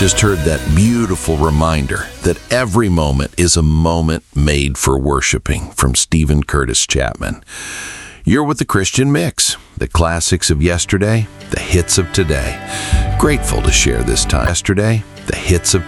Just heard that beautiful reminder that every moment is a moment made for worshiping from Stephen Curtis Chapman. You're with the Christian Mix, the classics of yesterday, the hits of today. Grateful to share this time. Yesterday, the hits of